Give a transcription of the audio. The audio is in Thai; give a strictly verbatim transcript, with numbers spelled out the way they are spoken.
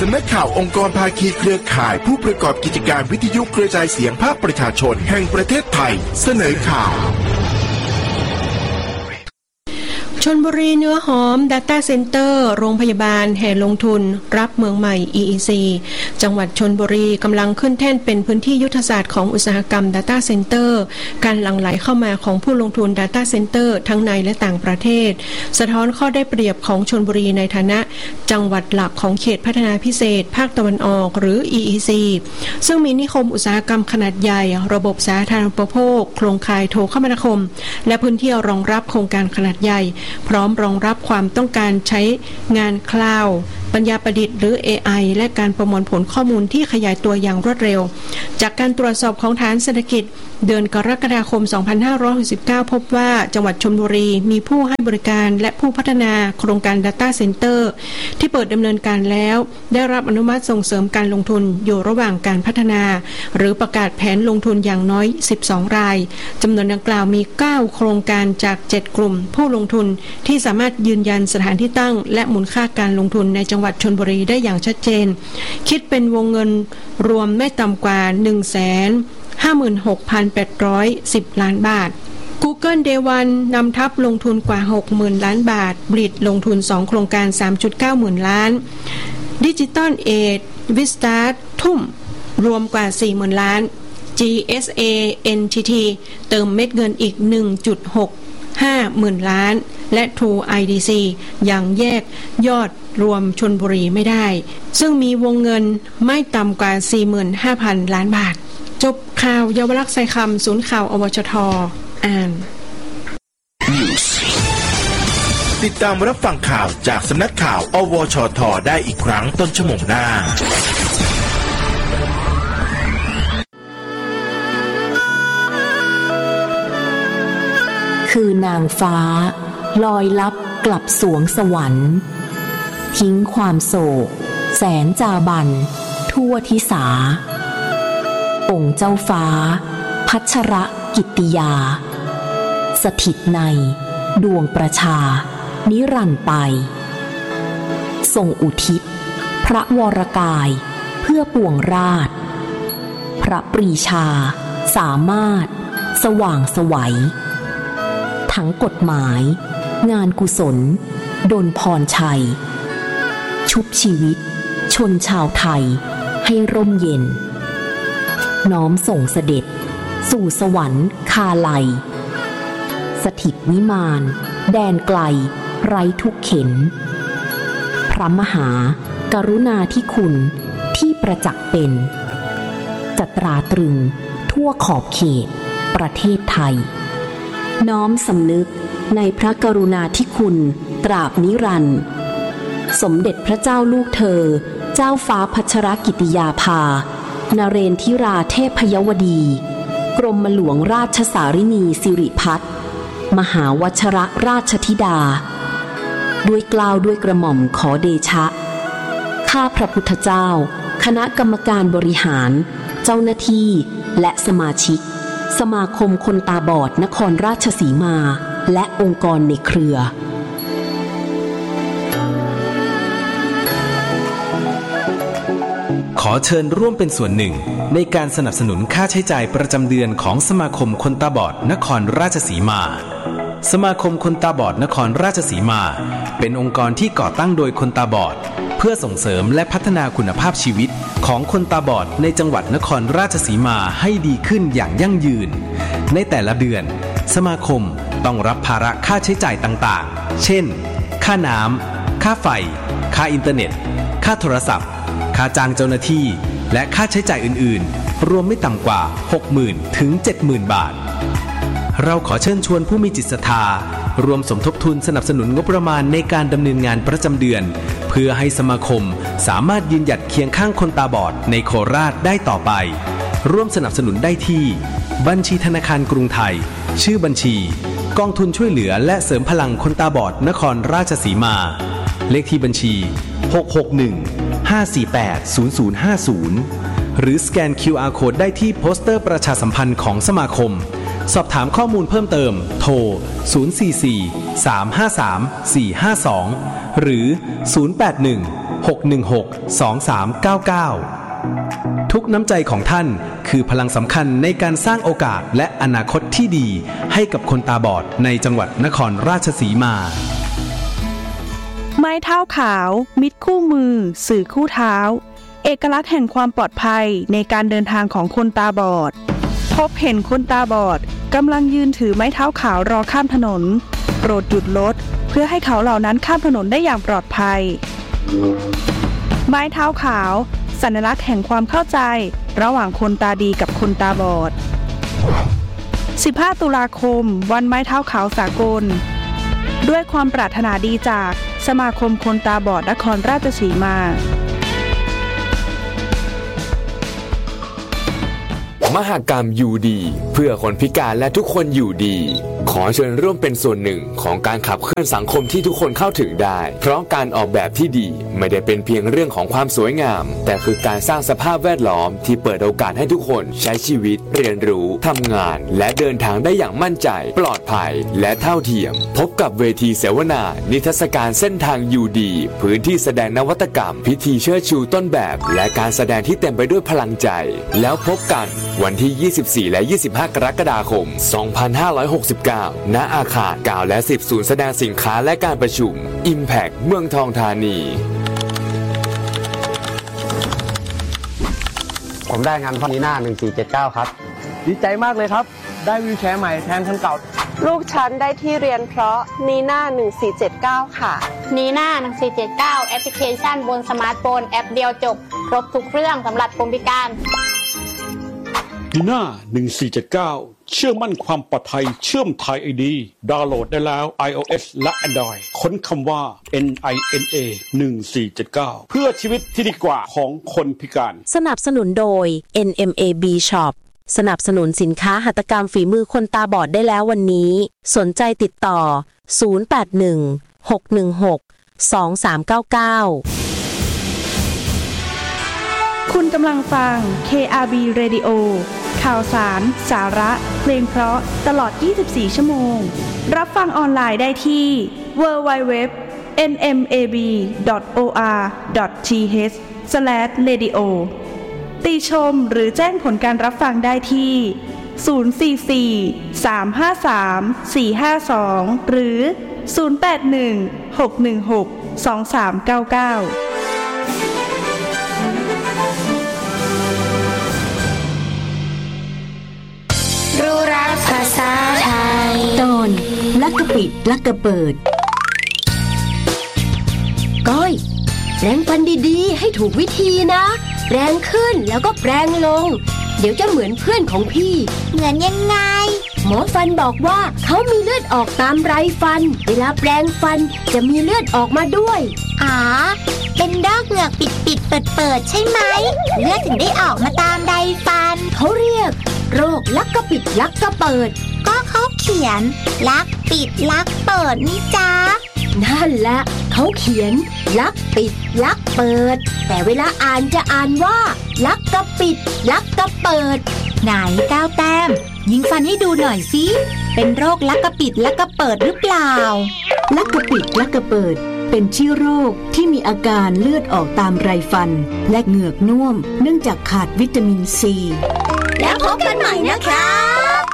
สำนักข่าวองค์กรภาคีเครือข่ายผู้ประกอบกิจการวิทยุกระจายเสียงภาคประชาชนแห่งประเทศไทยเสนอข่าวชลบุรีเนื้อหอม Data Center โรงพยาบาลแห่ลงทุนรับเมืองใหม่ อี อี ซี จังหวัดชลบุรีกำลังขึ้นแท่นเป็นพื้นที่ยุทธศาสตร์ของอุตสาหกรรม Data Center การหลั่งไหลเข้ามาของผู้ลงทุน Data Center ทั้งในและต่างประเทศสะท้อนข้อได้เปรียบของชลบุรีในฐานะจังหวัดหลักของเขตพัฒนาพิเศษภาคตะวันออกหรือ อี อี ซี ซึ่งมีนิคมอุตสาหกรรมขนาดใหญ่ระบบสาธารณูปโภคโครงข่ายโทรคมนาคมและพื้นที่รองรับโครงการขนาดใหญ่พร้อมรองรับความต้องการใช้งานคลาวด์ปัญญาประดิษฐ์หรือ เอ ไอ และการประมวลผลข้อมูลที่ขยายตัวอย่างรวดเร็วจากการตรวจสอบของฐานเศรษฐกิจเดือนกรกฎาคมสองพันห้าร้อยหกสิบเก้าพบว่าจังหวัดชลบุรีมีผู้ให้บริการและผู้พัฒนาโครงการ Data Center ที่เปิดดำเนินการแล้วได้รับอนุมัติส่งเสริมการลงทุนอยู่ระหว่างการพัฒนาหรือประกาศแผนลงทุนอย่างน้อยสิบสองรายจำนวนดังกล่าวมีเก้าโครงการจากเจ็ดกลุ่มผู้ลงทุนที่สามารถยืนยันสถานที่ตั้งและมูลค่าการลงทุนในจังหวัดชลบุรีได้อย่างชัดเจนคิดเป็นวงเงินรวมไม่ต่ำกว่า หนึ่งแสนห้าหมื่นหกพันแปดร้อยสิบ ล้านบาท Google Day วันนำทัพลงทุนกว่า หกหมื่น ล้านบาทบริดลงทุนสองโครงการ สามจุดเก้า หมื่นล้าน Digital Age Vistart ทุ่มรวมกว่า สี่หมื่น ล้าน จี เอส เอ เอ็น ที ที เติมเม็ดเงินอีก หนึ่งจุดหกห้า หมื่นล้านและ True ไอ ดี ซี ยังแยกยอดรวมชลบุรีไม่ได้ซึ่งมีวงเงินไม่ต่ำกว่า สี่หมื่นห้าพัน ล้านบาทจบข่าวเยาวลักษณ์ไซคำศูนย์ข่าวอวชทอ่านติดตามรับฟังข่าวจากสำนักข่าวอวชทได้อีกครั้งต้นชั่วโมงหน้าคือนางฟ้าลอยลับกลับสวงสวรรค์ทิ้งความโศกแสนจาบันทั่วทิสาองค์เจ้าฟ้าพัชรกิตติยาสถิตในดวงประชานิรันดร์ไปทรงอุทิศพระวรกายเพื่อปวงราชพระปรีชาสามารถสว่างไสวทั้งกฎหมายงานกุศลดลพรชัยชุบชีวิตชนชาวไทยให้ร่มเย็นน้อมส่งเสด็จสู่สวรรค์คาไลสถิตวิมานแดนไกลไร้ทุกเข็ญพระมหากรุณาธิคุณที่ประจักษ์เป็นจัตราตรึงทั่วขอบเขตประเทศไทยน้อมสำนึกในพระกรุณาธิคุณตราบนิรันดร์สมเด็จพระเจ้าลูกเธอเจ้าฟ้าพัชรกิติยาภานเรนทิราเทพยวดีกรมหลวงราชสารินีสิริพัฒน์มหาวชรราชธิดาด้วยเกล้าด้วยกระหม่อมขอเดชะข้าพระพุทธเจ้าคณะกรรมการบริหารเจ้าหน้าที่และสมาชิกสมาคมคนตาบอดนครราชสีมาและองค์กรในเครือขอเชิญร่วมเป็นส่วนหนึ่งในการสนับสนุนค่าใช้จ่ายประจำเดือนของสมาคมคนตาบอดนครราชสีมาสมาคมคนตาบอดนครราชสีมาเป็นองค์กรที่ก่อตั้งโดยคนตาบอดเพื่อส่งเสริมและพัฒนาคุณภาพชีวิตของคนตาบอดในจังหวัดนครราชสีมาให้ดีขึ้นอย่างยั่งยืนในแต่ละเดือนสมาคมต้องรับภาระค่าใช้จ่ายต่างๆเช่นค่าน้ำค่าไฟค่าอินเทอร์เน็ตค่าโทรศัพท์ค่าจ้างเจ้าหน้าที่และค่าใช้จ่ายอื่นๆรวมไม่ต่ำกว่า หกหมื่น ถึง เจ็ดหมื่น บาทเราขอเชิญชวนผู้มีจิตศรัทธารวมสมทบทุนสนับสนุนงบประมาณในการดำเนินงานประจำเดือนเพื่อให้สมาคมสามารถยืนหยัดเคียงข้างคนตาบอดในโคราชได้ต่อไปร่วมสนับสนุนได้ที่บัญชีธนาคารกรุงไทยชื่อบัญชีกองทุนช่วยเหลือและเสริมพลังคนตาบอดนครราชสีมาเลขที่บัญชีหก หก หนึ่ง ห้า สี่ แปด ศูนย์ ศูนย์ ห้า ศูนย์หรือสแกน คิว อาร์ Code ได้ที่โปสเตอร์ประชาสัมพันธ์ของสมาคมสอบถามข้อมูลเพิ่มเติมโทรศูนย์ สี่ สี่ สาม ห้า สาม สี่ ห้า สองหรือศูนย์ แปด หนึ่ง หก หนึ่ง หก สอง สาม เก้า เก้าทุกน้ำใจของท่านคือพลังสำคัญในการสร้างโอกาสและอนาคตที่ดีให้กับคนตาบอดในจังหวัดนครราชสีมาไม้เท้าขาวมิตรคู่มือสื่อคู่เท้าเอกลักษณ์แห่งความปลอดภัยในการเดินทางของคนตาบอดพบเห็นคนตาบอดกำลังยืนถือไม้เท้าขาวรอข้ามถนนโปรดหยุดรถเพื่อให้เขาเหล่านั้นข้ามถนนได้อย่างปลอดภัยไม้เท้าขาวสัญลักษณ์แห่งความเข้าใจระหว่างคนตาดีกับคนตาบอดสิบห้าตุลาคมวันไม้เท้าขาวสากลด้วยความปรารถนาดีจากสมาคมคนตาบอดนครราชสีมามหกรรมอยู่ดีเพื่อคนพิการและทุกคนอยู่ดีขอเชิญร่วมเป็นส่วนหนึ่งของการขับเคลื่อนสังคมที่ทุกคนเข้าถึงได้เพราะการออกแบบที่ดีไม่ได้เป็นเพียงเรื่องของความสวยงามแต่คือการสร้างสภาพแวดล้อมที่เปิดโอกาสให้ทุกคนใช้ชีวิตเรียนรู้ทำงานและเดินทางได้อย่างมั่นใจปลอดภัยและเท่าเทียมพบกับเวทีเสวนานิทรรศการเส้นทางอยู่ดีพื้นที่แสดงนวัตกรรมพิธีเชิดชูต้นแบบและการแสดงที่เต็มไปด้วยพลังใจแล้วพบกันวันที่ยี่สิบสี่และยี่สิบห้ากรกฎาคมสองพันห้าร้อยหกสิบเก้าณอาคารเก้าและสิบศูนย์แสดงสินค้าและการประชุม Impact เมืองทองธานีผมได้งานพอนีน่าหนึ่งสี่เจ็ดเก้าครับดีใจมากเลยครับได้วีลแชร์ใหม่แทนคันเก่าลูกฉันได้ที่เรียนเพราะนีน่าหนึ่งสี่เจ็ดเก้าค่ะนีน่าหนึ่งสี่เจ็ดเก้าแอปพลิเคชันบนสมาร์ทโฟนแอปเดียวจบครบทุกเรื่องสำหรับคนพิการนีน่าหนึ่งสี่เจ็ดเก้าเชื่อมั่นความปลอดภัยเชื่อมไทย ไอ ดี ดาวน์โหลดได้แล้ว iOS และ Android ค้นคำว่า เอ็น ไอ เอ็น เอ หนึ่งสี่เจ็ดเก้า เพื่อชีวิตที่ดีกว่าของคนพิการสนับสนุนโดย เอ็น เอ็ม เอ บี Shop สนับสนุนสินค้าหัตถกรรมฝีมือคนตาบอดได้แล้ววันนี้สนใจติดต่อศูนย์ แปด หนึ่ง หก หนึ่ง หก สอง สาม เก้า เก้าคุณกำลังฟัง เค อาร์ บี Radio ข่าวสาร สาระเพลงเพราะตลอดยี่สิบสี่ชั่วโมงรับฟังออนไลน์ได้ที่ ดับเบิลยู ดับเบิลยู ดับเบิลยู ดอท เอ็น เอ็ม เอ บี ดอท โอ อาร์ ดอท ที เอช สแลช เรดิโอ ติชมหรือแจ้งผลการรับฟังได้ที่ศูนย์ สี่ สี่ สาม ห้า สาม สี่ ห้า สองหรือศูนย์ แปด หนึ่ง หก หนึ่ง หก สอง สาม เก้า เก้ารู้รักภาษาไทยตอนลักกะปิดลักกะเปิดก้อยแปรงฟันดีๆให้ถูกวิธีนะแปรงขึ้นแล้วก็แปรงลงเดี๋ยวจะเหมือนเพื่อนของพี่เหมือนยังไงหมอฟันบอกว่าเขามีเลือดออกตามไรฟันเวลาแปรงฟันจะมีเลือดออกมาด้วยอ๋อเป็นโรคเหงือกปิดปิดเปิดเปิดใช่ไหมเลือดถึงได้ออกมาตามไรฟันเขาเรียกโรคลักกะปิดลักกะเปิดก็เขาเขียนลักปิดลักเปิดนี่จ้านั่นแหละเขาเขียนลักปิดลักเปิดแต่เวลาอ่านจะอ่านว่าลักกะปิดลักกะเปิดไหนก้าวแต้มยิงฟันให้ดูหน่อยสิเป็นโรคลักกะปิดลักกะเปิดหรือเปล่าลักกะปิดลักกะเปิดเป็นเชื้อโรคที่มีอาการเลือดออกตามไรฟันและเหงือกน่วมเนื่องจากขาดวิตามินซีแล้วพบกันใหม่นะคะ